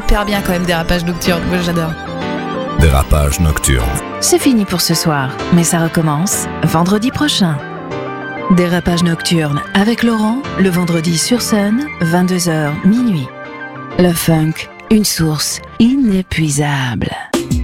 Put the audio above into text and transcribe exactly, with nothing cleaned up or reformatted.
hyper bien quand même, Dérapage Nocturne. Moi, j'adore. Dérapage Nocturne. C'est fini pour ce soir, mais ça recommence vendredi prochain. Dérapage Nocturne avec Laurent, le vendredi sur Sun, vingt-deux heures minuit. Le funk, une source inépuisable.